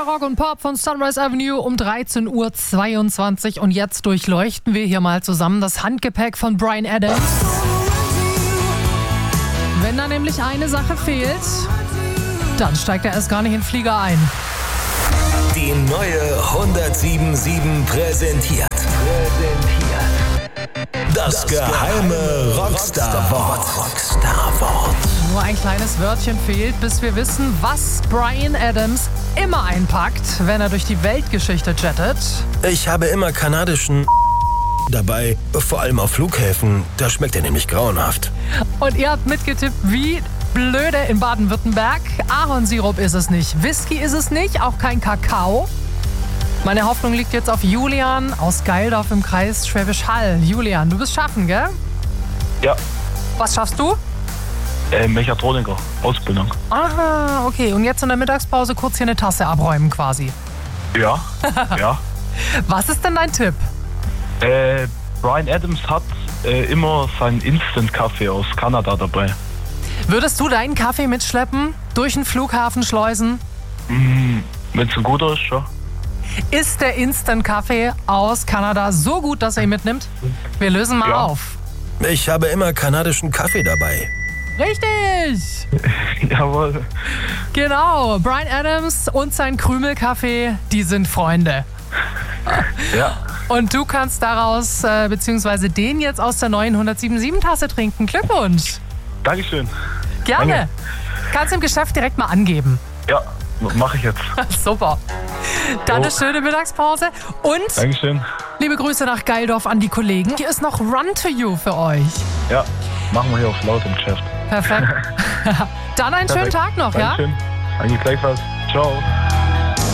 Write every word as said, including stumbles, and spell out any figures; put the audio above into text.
Rock und Pop von Sunrise Avenue um dreizehn Uhr zweiundzwanzig. Und jetzt durchleuchten wir hier mal zusammen das Handgepäck von Bryan Adams. Wenn da nämlich eine Sache fehlt, dann steigt er erst gar nicht in den Flieger ein. Die neue hundertsieben Komma sieben präsentiert. Präsentiert. Das, das geheime Rockstar-Wort. Rockstar-Wort. Nur ein kleines Wörtchen fehlt, bis wir wissen, was Bryan Adams immer einpackt, wenn er durch die Weltgeschichte jettet. Ich habe immer kanadischen dabei, vor allem auf Flughäfen. Da schmeckt er nämlich grauenhaft. Und ihr habt mitgetippt, wie blöde in Baden-Württemberg. Ahornsirup ist es nicht, Whisky ist es nicht, auch kein Kakao. Meine Hoffnung liegt jetzt auf Julian aus Geildorf im Kreis Schwäbisch Hall. Julian, du bist schaffen, gell? Ja. Was schaffst du? Äh, Mechatroniker, Ausbildung. Aha, okay. Und jetzt in der Mittagspause kurz hier eine Tasse abräumen quasi. Ja, ja. Was ist denn dein Tipp? Äh, Bryan Adams hat äh, immer seinen Instant-Kaffee aus Kanada dabei. Würdest du deinen Kaffee mitschleppen, durch den Flughafen schleusen? Mm, wenn es ein guter ist, schon. Ist der Instant-Kaffee aus Kanada so gut, dass er ihn mitnimmt? Wir lösen mal Ja. auf. Ich habe immer kanadischen Kaffee dabei. Richtig! Jawohl. Genau, Bryan Adams und sein Krümelkaffee, die sind Freunde. Ja. Und du kannst daraus, äh, beziehungsweise den jetzt aus der neuen hundertsieben Komma sieben Tasse trinken. Glückwunsch! Dankeschön. Gerne! Danke. Kannst im Geschäft direkt mal angeben. Ja, mache ich jetzt. Super. Dann Jo. eine schöne Mittagspause. Und Dankeschön. liebe Grüße nach Geildorf an die Kollegen. Hier ist noch Run to You für euch. Ja, machen wir hier auf laut im Geschäft. Perfekt. Dann einen schönen Perfekt. Tag noch, ja? Dankeschön. Danke gleichfalls. Ciao.